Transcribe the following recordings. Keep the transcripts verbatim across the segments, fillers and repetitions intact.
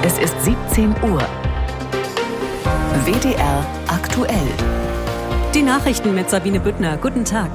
Es ist siebzehn Uhr. W D R aktuell. Die Nachrichten mit Sabine Büttner. Guten Tag.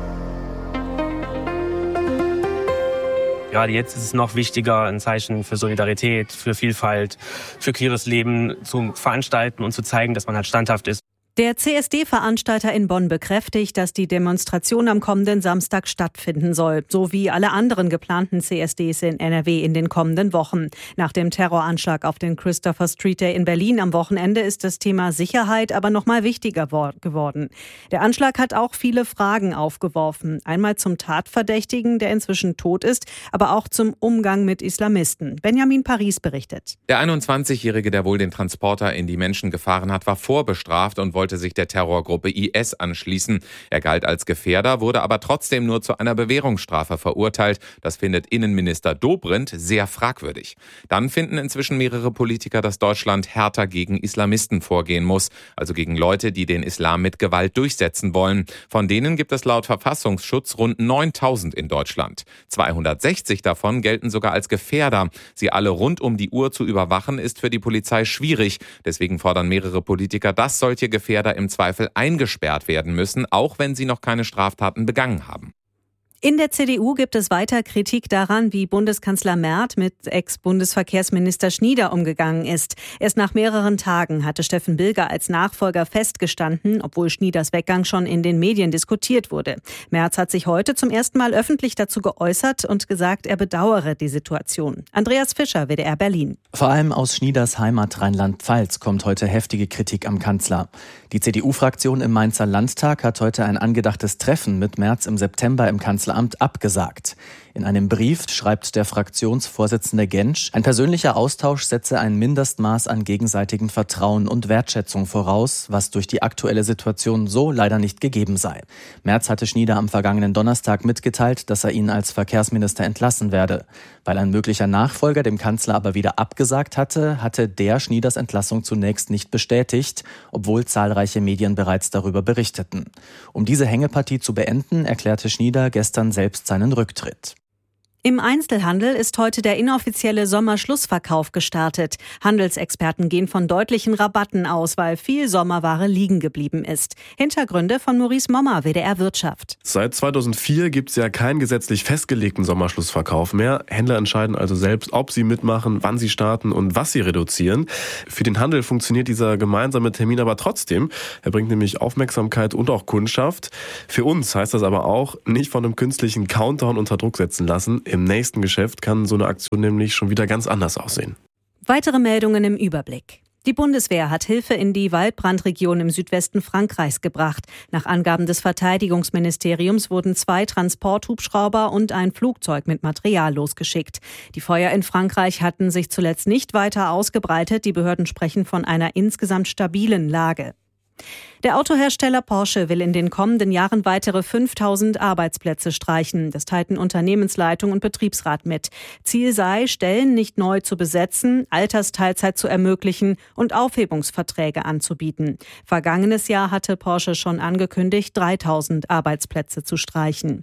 Gerade jetzt ist es noch wichtiger, ein Zeichen für Solidarität, für Vielfalt, für queeres Leben zu veranstalten und zu zeigen, dass man halt standhaft ist. Der C S D-Veranstalter in Bonn bekräftigt, dass die Demonstration am kommenden Samstag stattfinden soll, so wie alle anderen geplanten C S Ds in N R W in den kommenden Wochen. Nach dem Terroranschlag auf den Christopher Street Day in Berlin am Wochenende ist das Thema Sicherheit aber noch mal wichtiger geworden. Der Anschlag hat auch viele Fragen aufgeworfen. Einmal zum Tatverdächtigen, der inzwischen tot ist, aber auch zum Umgang mit Islamisten. Benjamin Paris berichtet. Der einundzwanzigjährige, der wohl den Transporter in die Menschen gefahren hat, war vorbestraft und wollte sich der Terrorgruppe I S anschließen. Er galt als Gefährder, wurde aber trotzdem nur zu einer Bewährungsstrafe verurteilt. Das findet Innenminister Dobrindt sehr fragwürdig. Dann finden inzwischen mehrere Politiker, dass Deutschland härter gegen Islamisten vorgehen muss, also gegen Leute, die den Islam mit Gewalt durchsetzen wollen. Von denen gibt es laut Verfassungsschutz rund neuntausend in Deutschland. zweihundertsechzig davon gelten sogar als Gefährder. Sie alle rund um die Uhr zu überwachen, ist für die Polizei schwierig. Deswegen fordern mehrere Politiker, dass solche Gefährder im Zweifel eingesperrt werden müssen, auch wenn sie noch keine Straftaten begangen haben. In der C D U gibt es weiter Kritik daran, wie Bundeskanzler Merz mit Ex-Bundesverkehrsminister Schnieder umgegangen ist. Erst nach mehreren Tagen hatte Steffen Bilger als Nachfolger festgestanden, obwohl Schnieders Weggang schon in den Medien diskutiert wurde. Merz hat sich heute zum ersten Mal öffentlich dazu geäußert und gesagt, er bedauere die Situation. Andreas Fischer, W D R Berlin. Vor allem aus Schnieders Heimat Rheinland-Pfalz kommt heute heftige Kritik am Kanzler. Die C D U-Fraktion im Mainzer Landtag hat heute ein angedachtes Treffen mit Merz im September im Kanzleramt abgesagt. In einem Brief schreibt der Fraktionsvorsitzende Gentsch, ein persönlicher Austausch setze ein Mindestmaß an gegenseitigem Vertrauen und Wertschätzung voraus, was durch die aktuelle Situation so leider nicht gegeben sei. Merz hatte Schnieder am vergangenen Donnerstag mitgeteilt, dass er ihn als Verkehrsminister entlassen werde. Weil ein möglicher Nachfolger dem Kanzler aber wieder abgesagt hatte, hatte der Schnieders Entlassung zunächst nicht bestätigt, obwohl zahlreiche Medien bereits darüber berichteten. Um diese Hängepartie zu beenden, erklärte Schnieder gestern selbst seinen Rücktritt. Im Einzelhandel ist heute der inoffizielle Sommerschlussverkauf gestartet. Handelsexperten gehen von deutlichen Rabatten aus, weil viel Sommerware liegen geblieben ist. Hintergründe von Maurice Mommer, W D R Wirtschaft. Seit zweitausendvier gibt es ja keinen gesetzlich festgelegten Sommerschlussverkauf mehr. Händler entscheiden also selbst, ob sie mitmachen, wann sie starten und was sie reduzieren. Für den Handel funktioniert dieser gemeinsame Termin aber trotzdem. Er bringt nämlich Aufmerksamkeit und auch Kundschaft. Für uns heißt das aber auch, nicht von einem künstlichen Countdown unter Druck setzen lassen. Im nächsten Geschäft kann so eine Aktion nämlich schon wieder ganz anders aussehen. Weitere Meldungen im Überblick. Die Bundeswehr hat Hilfe in die Waldbrandregion im Südwesten Frankreichs gebracht. Nach Angaben des Verteidigungsministeriums wurden zwei Transporthubschrauber und ein Flugzeug mit Material losgeschickt. Die Feuer in Frankreich hatten sich zuletzt nicht weiter ausgebreitet. Die Behörden sprechen von einer insgesamt stabilen Lage. Der Autohersteller Porsche will in den kommenden Jahren weitere fünftausend Arbeitsplätze streichen. Das teilten Unternehmensleitung und Betriebsrat mit. Ziel sei, Stellen nicht neu zu besetzen, Altersteilzeit zu ermöglichen und Aufhebungsverträge anzubieten. Vergangenes Jahr hatte Porsche schon angekündigt, dreitausend Arbeitsplätze zu streichen.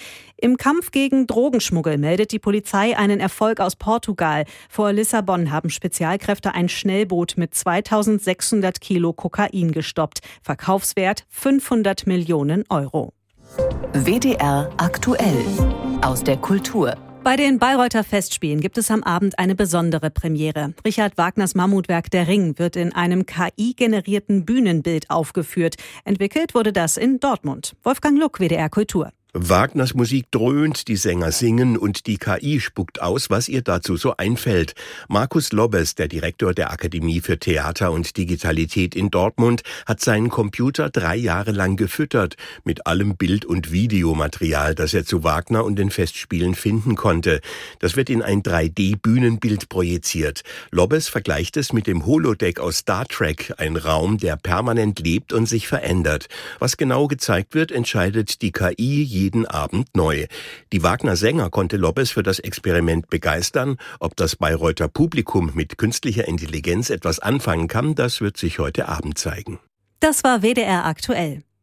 Im Kampf gegen Drogenschmuggel meldet die Polizei einen Erfolg aus Portugal. Vor Lissabon haben Spezialkräfte ein Schnellboot mit zweitausendsechshundert Kilo Kokain gestoppt. Verkaufswert fünfhundert Millionen Euro. W D R aktuell aus der Kultur. Bei den Bayreuther Festspielen gibt es am Abend eine besondere Premiere. Richard Wagners Mammutwerk Der Ring wird in einem K I-generierten Bühnenbild aufgeführt. Entwickelt wurde das in Dortmund. Wolfgang Luck, W D R Kultur. Wagners Musik dröhnt, die Sänger singen und die K I spuckt aus, was ihr dazu so einfällt. Markus Lobbes, der Direktor der Akademie für Theater und Digitalität in Dortmund, hat seinen Computer drei Jahre lang gefüttert mit allem Bild- und Videomaterial, das er zu Wagner und den Festspielen finden konnte. Das wird in ein drei D-Bühnenbild projiziert. Lobbes vergleicht es mit dem Holodeck aus Star Trek, ein Raum, der permanent lebt und sich verändert. Was genau gezeigt wird, entscheidet die K I jeden Abend neu. Die Wagner-Sänger konnte Lobbes für das Experiment begeistern. Ob das Bayreuther Publikum mit künstlicher Intelligenz etwas anfangen kann, das wird sich heute Abend zeigen. Das war W D R aktuell.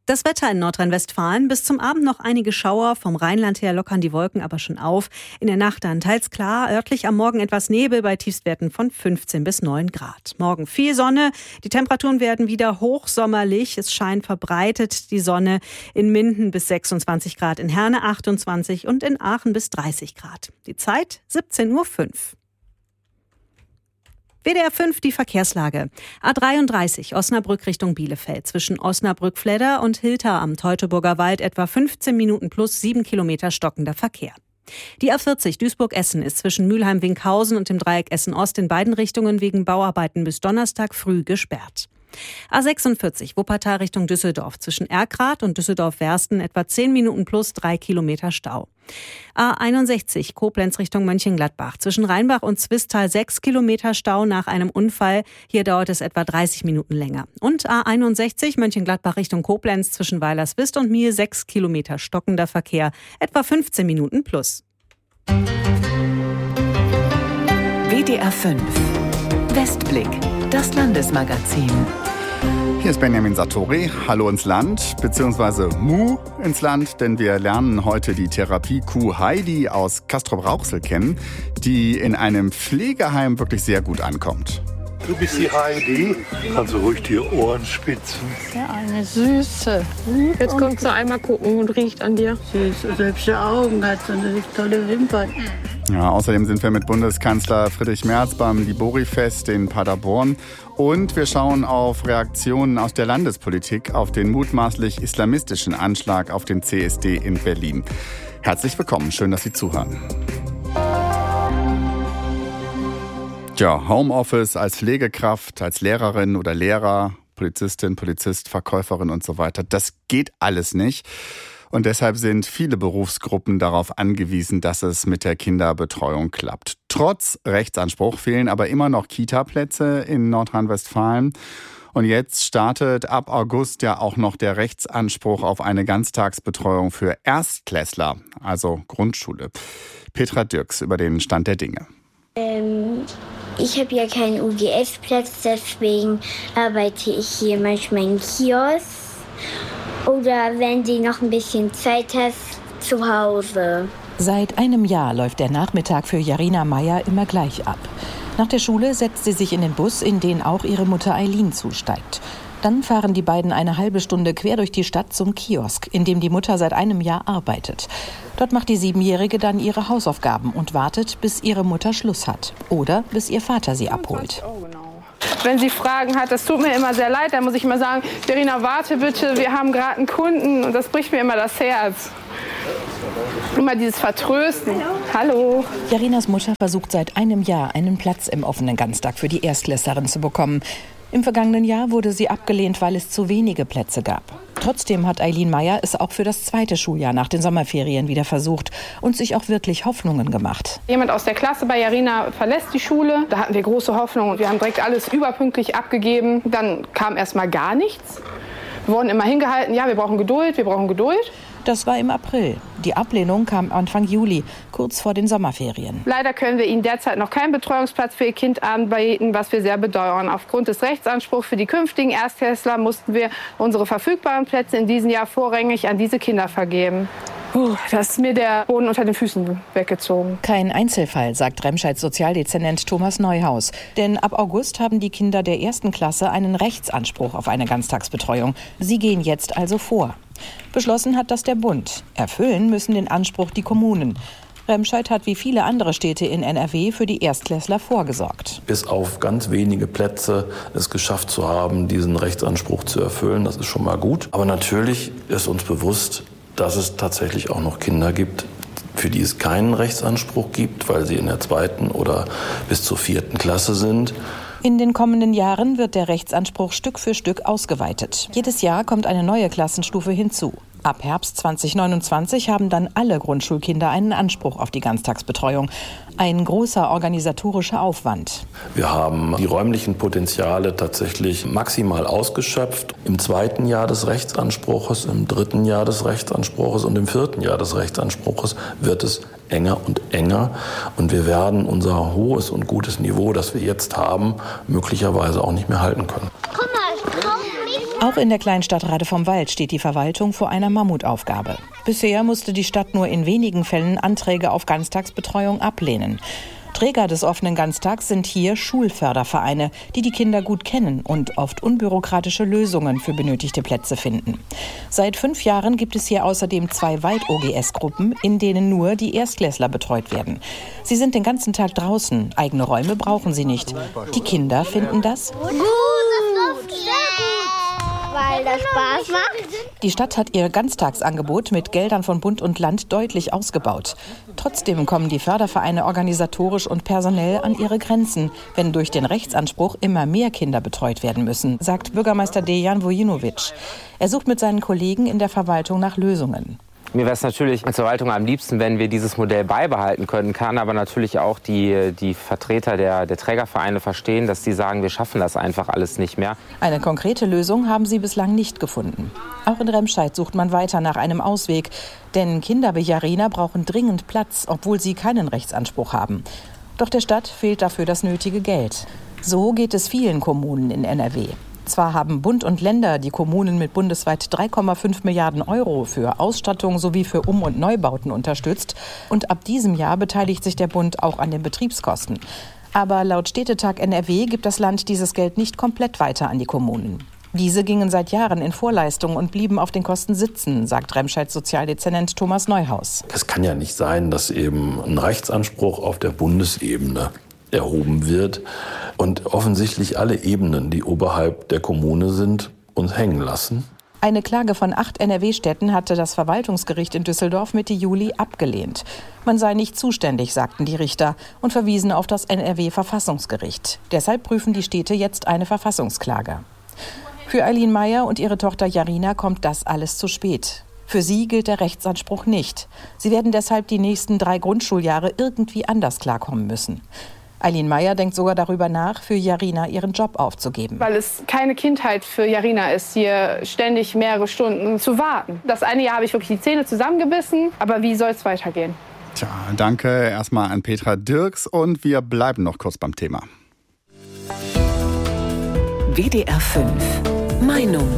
Das Wetter in Nordrhein-Westfalen. Bis zum Abend noch einige Schauer. Vom Rheinland her lockern die Wolken aber schon auf. In der Nacht dann teils klar. Örtlich am Morgen etwas Nebel bei Tiefstwerten von fünfzehn bis neun Grad. Morgen viel Sonne. Die Temperaturen werden wieder hochsommerlich. Es scheint verbreitet die Sonne. In Minden bis sechsundzwanzig Grad, in Herne achtundzwanzig und in Aachen bis dreißig Grad. Die Zeit siebzehn Uhr fünf. W D R fünf, die Verkehrslage. A dreiunddreißig, Osnabrück Richtung Bielefeld. Zwischen Osnabrück-Fledder und Hilter am Teutoburger Wald etwa fünfzehn Minuten plus sieben Kilometer stockender Verkehr. Die A vierzig Duisburg-Essen ist zwischen Mülheim-Winkhausen und dem Dreieck Essen-Ost in beiden Richtungen wegen Bauarbeiten bis Donnerstag früh gesperrt. A sechsundvierzig Wuppertal Richtung Düsseldorf. Zwischen Erkrath und Düsseldorf-Wersten etwa zehn Minuten plus drei Kilometer Stau. A einundsechzig Koblenz Richtung Mönchengladbach. Zwischen Rheinbach und Zwistal sechs Kilometer Stau nach einem Unfall. Hier dauert es etwa dreißig Minuten länger. Und A einundsechzig Mönchengladbach Richtung Koblenz. Zwischen Weilerswist und Miel sechs Kilometer stockender Verkehr. Etwa fünfzehn Minuten plus. W D R fünf. Westblick. Das Landesmagazin. Hier ist Benjamin Sartori. Hallo ins Land, beziehungsweise Mu ins Land, denn wir lernen heute die Therapiekuh Heidi aus Castrop-Rauxel kennen, die in einem Pflegeheim wirklich sehr gut ankommt. Du bist die Heidi. Kannst du ruhig die Ohren spitzen. Ja, eine Süße. Jetzt kommt sie einmal gucken und riecht an dir. Süße, hübsche Augen, hat so eine tolle Wimpern. Ja, außerdem sind wir mit Bundeskanzler Friedrich Merz beim Libori-Fest in Paderborn. Und wir schauen auf Reaktionen aus der Landespolitik auf den mutmaßlich islamistischen Anschlag auf den C S D in Berlin. Herzlich willkommen, schön, dass Sie zuhören. Ja, Homeoffice als Pflegekraft, als Lehrerin oder Lehrer, Polizistin, Polizist, Verkäuferin und so weiter, das geht alles nicht. Und deshalb sind viele Berufsgruppen darauf angewiesen, dass es mit der Kinderbetreuung klappt. Trotz Rechtsanspruch fehlen aber immer noch Kita-Plätze in Nordrhein-Westfalen. Und jetzt startet ab August ja auch noch der Rechtsanspruch auf eine Ganztagsbetreuung für Erstklässler, also Grundschule. Petra Dirks über den Stand der Dinge. Ähm, ich habe ja keinen U G S-Platz, deswegen arbeite ich hier manchmal im Kiosk. Oder wenn du noch ein bisschen Zeit hast, zu Hause. Seit einem Jahr läuft der Nachmittag für Jarina Meyer immer gleich ab. Nach der Schule setzt sie sich in den Bus, in den auch ihre Mutter Eileen zusteigt. Dann fahren die beiden eine halbe Stunde quer durch die Stadt zum Kiosk, in dem die Mutter seit einem Jahr arbeitet. Dort macht die Siebenjährige dann ihre Hausaufgaben und wartet, bis ihre Mutter Schluss hat. Oder bis ihr Vater sie abholt. Wenn sie Fragen hat, das tut mir immer sehr leid, dann muss ich immer sagen, Verena, warte bitte, wir haben gerade einen Kunden und das bricht mir immer das Herz. Immer dieses Vertrösten. Hallo. Hallo. Jarinas Mutter versucht seit einem Jahr, einen Platz im offenen Ganztag für die Erstklässlerin zu bekommen. Im vergangenen Jahr wurde sie abgelehnt, weil es zu wenige Plätze gab. Trotzdem hat Eileen Meyer es auch für das zweite Schuljahr nach den Sommerferien wieder versucht und sich auch wirklich Hoffnungen gemacht. Jemand aus der Klasse bei Jarina verlässt die Schule. Da hatten wir große Hoffnung und wir haben direkt alles überpünktlich abgegeben. Dann kam erst mal gar nichts. Wir wurden immer hingehalten, ja, wir brauchen Geduld, wir brauchen Geduld. Das war im April. Die Ablehnung kam Anfang Juli, kurz vor den Sommerferien. Leider können wir Ihnen derzeit noch keinen Betreuungsplatz für Ihr Kind anbieten, was wir sehr bedauern. Aufgrund des Rechtsanspruchs für die künftigen Erstklässler mussten wir unsere verfügbaren Plätze in diesem Jahr vorrangig an diese Kinder vergeben. Puh, da ist mir der Boden unter den Füßen weggezogen. Kein Einzelfall, sagt Remscheids Sozialdezernent Thomas Neuhaus. Denn ab August haben die Kinder der ersten Klasse einen Rechtsanspruch auf eine Ganztagsbetreuung. Sie gehen jetzt also vor. Beschlossen hat das der Bund. Erfüllen müssen den Anspruch die Kommunen. Remscheid hat wie viele andere Städte in N R W für die Erstklässler vorgesorgt. Bis auf ganz wenige Plätze es geschafft zu haben, diesen Rechtsanspruch zu erfüllen, das ist schon mal gut. Aber natürlich ist uns bewusst, dass es tatsächlich auch noch Kinder gibt, für die es keinen Rechtsanspruch gibt, weil sie in der zweiten oder bis zur vierten Klasse sind. In den kommenden Jahren wird der Rechtsanspruch Stück für Stück ausgeweitet. Jedes Jahr kommt eine neue Klassenstufe hinzu. Ab Herbst zwanzig neunundzwanzig haben dann alle Grundschulkinder einen Anspruch auf die Ganztagsbetreuung. Ein großer organisatorischer Aufwand. Wir haben die räumlichen Potenziale tatsächlich maximal ausgeschöpft. Im zweiten Jahr des Rechtsanspruches, im dritten Jahr des Rechtsanspruches und im vierten Jahr des Rechtsanspruches wird es enger und enger. Und wir werden unser hohes und gutes Niveau, das wir jetzt haben, möglicherweise auch nicht mehr halten können. Guck mal, komm nicht. Auch in der Kleinstadt Rade vom Wald steht die Verwaltung vor einer Mammutaufgabe. Bisher musste die Stadt nur in wenigen Fällen Anträge auf Ganztagsbetreuung ablehnen. Träger des offenen Ganztags sind hier Schulfördervereine, die die Kinder gut kennen und oft unbürokratische Lösungen für benötigte Plätze finden. Seit fünf Jahren gibt es hier außerdem zwei Wald-O G S-Gruppen, in denen nur die Erstklässler betreut werden. Sie sind den ganzen Tag draußen, eigene Räume brauchen sie nicht. Die Kinder finden das gut, das läuft sehr gut, weil das Spaß macht. Die Stadt hat ihr Ganztagsangebot mit Geldern von Bund und Land deutlich ausgebaut. Trotzdem kommen die Fördervereine organisatorisch und personell an ihre Grenzen, wenn durch den Rechtsanspruch immer mehr Kinder betreut werden müssen, sagt Bürgermeister Dejan Vujinovic. Er sucht mit seinen Kollegen in der Verwaltung nach Lösungen. Mir wäre es natürlich als Verwaltung am liebsten, wenn wir dieses Modell beibehalten können, kann aber natürlich auch die, die Vertreter der, der Trägervereine verstehen, dass sie sagen, wir schaffen das einfach alles nicht mehr. Eine konkrete Lösung haben sie bislang nicht gefunden. Auch in Remscheid sucht man weiter nach einem Ausweg, denn Kinder wie Jarina brauchen dringend Platz, obwohl sie keinen Rechtsanspruch haben. Doch der Stadt fehlt dafür das nötige Geld. So geht es vielen Kommunen in N R W. Zwar haben Bund und Länder die Kommunen mit bundesweit drei Komma fünf Milliarden Euro für Ausstattung sowie für Um- und Neubauten unterstützt. Und ab diesem Jahr beteiligt sich der Bund auch an den Betriebskosten. Aber laut Städtetag N R W gibt das Land dieses Geld nicht komplett weiter an die Kommunen. Diese gingen seit Jahren in Vorleistung und blieben auf den Kosten sitzen, sagt Remscheids Sozialdezernent Thomas Neuhaus. Es kann ja nicht sein, dass eben ein Rechtsanspruch auf der Bundesebene erhoben wird und offensichtlich alle Ebenen, die oberhalb der Kommune sind, uns hängen lassen. Eine Klage von acht N R W-Städten hatte das Verwaltungsgericht in Düsseldorf Mitte Juli abgelehnt. Man sei nicht zuständig, sagten die Richter und verwiesen auf das N R W-Verfassungsgericht. Deshalb prüfen die Städte jetzt eine Verfassungsklage. Für Eileen Meyer und ihre Tochter Jarina kommt das alles zu spät. Für sie gilt der Rechtsanspruch nicht. Sie werden deshalb die nächsten drei Grundschuljahre irgendwie anders klarkommen müssen. Eileen Meyer denkt sogar darüber nach, für Jarina ihren Job aufzugeben. Weil es keine Kindheit für Jarina ist, hier ständig mehrere Stunden zu warten. Das eine Jahr habe ich wirklich die Zähne zusammengebissen, aber wie soll es weitergehen? Tja, danke erstmal an Petra Dirks und wir bleiben noch kurz beim Thema. W D R fünf Meinung.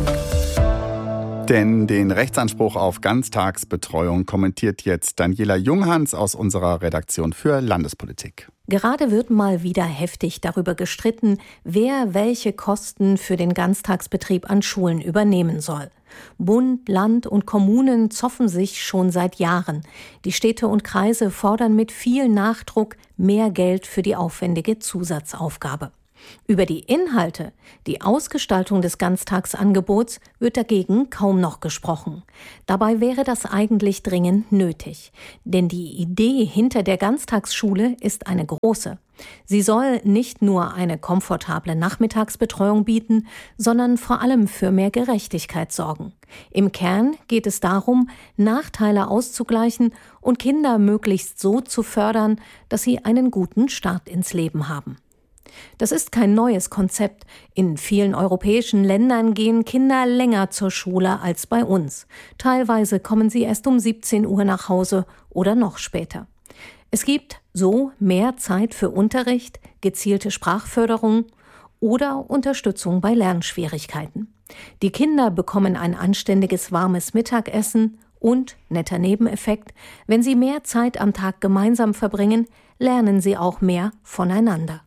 Denn den Rechtsanspruch auf Ganztagsbetreuung kommentiert jetzt Daniela Junghans aus unserer Redaktion für Landespolitik. Gerade wird mal wieder heftig darüber gestritten, wer welche Kosten für den Ganztagsbetrieb an Schulen übernehmen soll. Bund, Land und Kommunen zoffen sich schon seit Jahren. Die Städte und Kreise fordern mit viel Nachdruck mehr Geld für die aufwendige Zusatzaufgabe. Über die Inhalte, die Ausgestaltung des Ganztagsangebots wird dagegen kaum noch gesprochen. Dabei wäre das eigentlich dringend nötig. Denn die Idee hinter der Ganztagsschule ist eine große. Sie soll nicht nur eine komfortable Nachmittagsbetreuung bieten, sondern vor allem für mehr Gerechtigkeit sorgen. Im Kern geht es darum, Nachteile auszugleichen und Kinder möglichst so zu fördern, dass sie einen guten Start ins Leben haben. Das ist kein neues Konzept. In vielen europäischen Ländern gehen Kinder länger zur Schule als bei uns. Teilweise kommen sie erst um siebzehn Uhr nach Hause oder noch später. Es gibt so mehr Zeit für Unterricht, gezielte Sprachförderung oder Unterstützung bei Lernschwierigkeiten. Die Kinder bekommen ein anständiges warmes Mittagessen und, netter Nebeneffekt, wenn sie mehr Zeit am Tag gemeinsam verbringen, lernen sie auch mehr voneinander.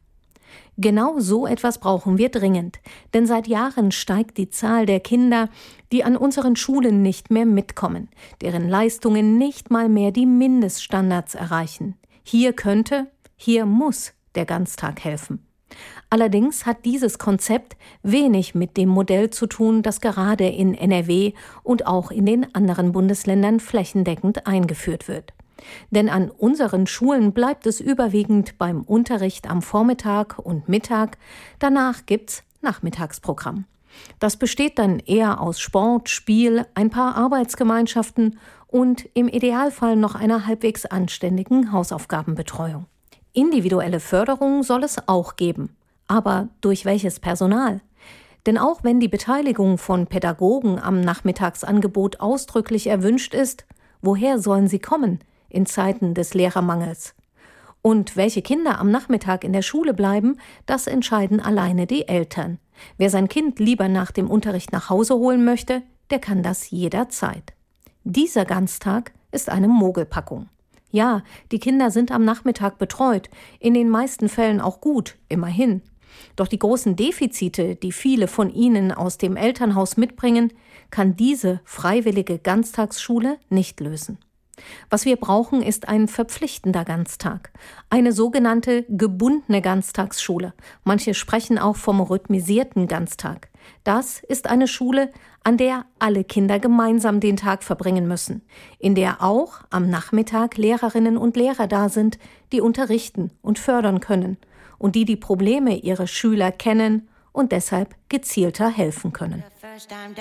Genau so etwas brauchen wir dringend, denn seit Jahren steigt die Zahl der Kinder, die an unseren Schulen nicht mehr mitkommen, deren Leistungen nicht mal mehr die Mindeststandards erreichen. Hier könnte, hier muss der Ganztag helfen. Allerdings hat dieses Konzept wenig mit dem Modell zu tun, das gerade in N R W und auch in den anderen Bundesländern flächendeckend eingeführt wird. Denn an unseren Schulen bleibt es überwiegend beim Unterricht am Vormittag und Mittag. Danach gibt's Nachmittagsprogramm. Das besteht dann eher aus Sport, Spiel, ein paar Arbeitsgemeinschaften und im Idealfall noch einer halbwegs anständigen Hausaufgabenbetreuung. Individuelle Förderung soll es auch geben. Aber durch welches Personal? Denn auch wenn die Beteiligung von Pädagogen am Nachmittagsangebot ausdrücklich erwünscht ist, woher sollen sie kommen in Zeiten des Lehrermangels? Und welche Kinder am Nachmittag in der Schule bleiben, das entscheiden alleine die Eltern. Wer sein Kind lieber nach dem Unterricht nach Hause holen möchte, der kann das jederzeit. Dieser Ganztag ist eine Mogelpackung. Ja, die Kinder sind am Nachmittag betreut, in den meisten Fällen auch gut, immerhin. Doch die großen Defizite, die viele von ihnen aus dem Elternhaus mitbringen, kann diese freiwillige Ganztagsschule nicht lösen. Was wir brauchen, ist ein verpflichtender Ganztag, eine sogenannte gebundene Ganztagsschule. Manche sprechen auch vom rhythmisierten Ganztag. Das ist eine Schule, an der alle Kinder gemeinsam den Tag verbringen müssen, in der auch am Nachmittag Lehrerinnen und Lehrer da sind, die unterrichten und fördern können und die die Probleme ihrer Schüler kennen und deshalb gezielter helfen können.